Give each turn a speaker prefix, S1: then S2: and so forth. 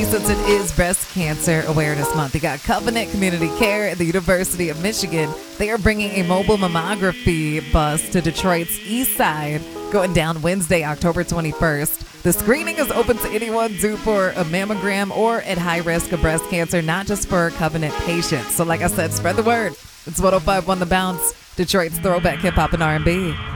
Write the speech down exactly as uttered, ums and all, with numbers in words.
S1: since it is Breast Cancer Awareness Month, you got Covenant Community Care at the University of Michigan. They are bringing a mobile mammography bus to Detroit's east side, going down Wednesday, October twenty-first. The screening is open to anyone due for a mammogram or at high risk of breast cancer, not just for Covenant patients. So like I said, spread the word. It's one oh five point one The Bounce, Detroit's throwback hip hop and R and B.